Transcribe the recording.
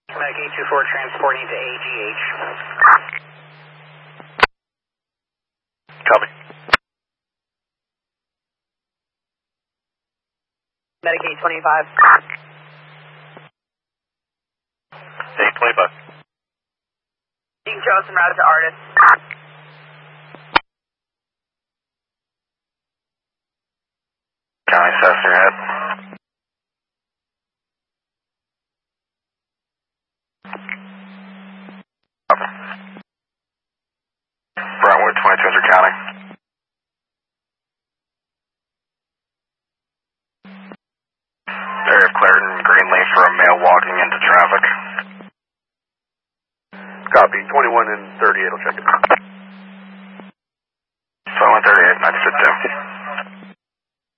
Medic 824 transporting to AGH. Copy. Medic 825. 825. Dean Johnson, route to Artist. County Cessna head. Brentwood, 2200 County. Area of Clareton, green lane for a male walking into traffic. Copy, 21 and 38, I'll check it. 2138, 962.